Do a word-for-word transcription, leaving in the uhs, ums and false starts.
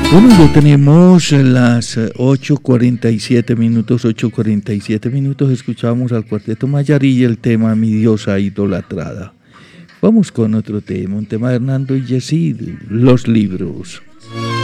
Bueno, ya tenemos las ocho cuarenta y siete minutos, ocho cuarenta y siete minutos, escuchamos al Cuarteto Mayarí y el tema Mi Diosa Idolatrada. Vamos con otro tema, un tema de Hernando y Yesid, los libros.